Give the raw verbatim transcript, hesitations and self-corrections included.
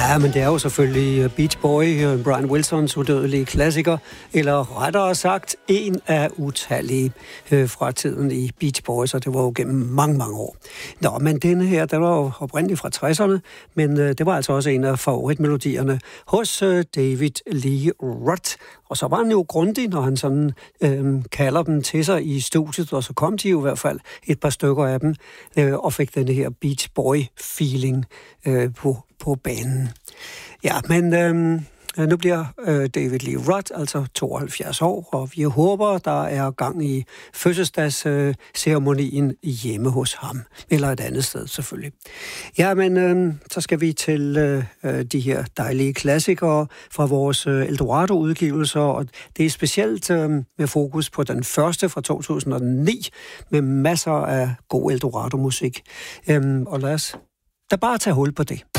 Ja, men det er jo selvfølgelig Beach Boy, Brian Wilsons udødelige klassiker, eller rettere sagt, en af utallige øh, fra tiden i Beach Boys, og det var jo gennem mange, mange år. Nå, men denne her, der var jo oprindeligt fra tresserne, men øh, det var altså også en af favoritmelodierne hos øh, David Lee Roth. Og så var han jo grundig, når han sådan øh, kalder dem til sig i studiet, og så kom de jo i hvert fald et par stykker af dem, øh, og fik denne her Beach Boy-feeling øh, på, på banen. Ja, men øh, nu bliver øh, David Lee Roth altså tooghalvfjerds år, og vi håber, der er gang i fødselsdagsceremonien øh, hjemme hos ham, eller et andet sted selvfølgelig. Ja, men øh, så skal vi til øh, de her dejlige klassikere fra vores øh, Eldorado-udgivelser, og det er specielt øh, med fokus på den første fra to tusind og ni, med masser af god Eldorado-musik. Øh, og lad os da bare tage hul på det.